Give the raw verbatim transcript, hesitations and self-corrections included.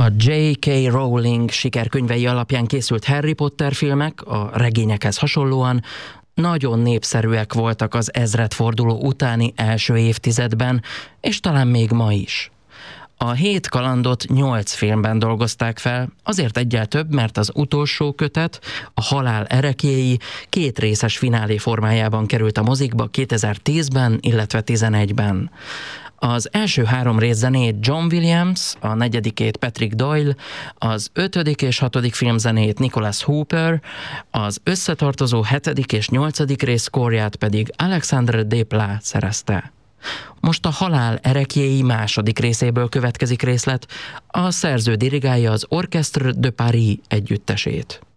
A jé ká. Rowling sikerkönyvei alapján készült Harry Potter filmek a regényekhez hasonlóan nagyon népszerűek voltak az ezredforduló utáni első évtizedben, és talán még ma is. A hét kalandot nyolc filmben dolgozták fel, azért egyel több, mert az utolsó kötet, a Halál ereklyéi két részes finálé formájában került a mozikba kétezer-tízben, illetve tizenegyben. Az első három rész zenét John Williams, a negyedikét Patrick Doyle, az ötödik és hatodik filmzenét Nicholas Hooper, az összetartozó hetedik és nyolcadik rész szkórját pedig Alexandre Desplat szerezte. Most a Halál ereklyéi második részéből következik részlet, a szerző dirigálja az Orchestre de Paris együttesét.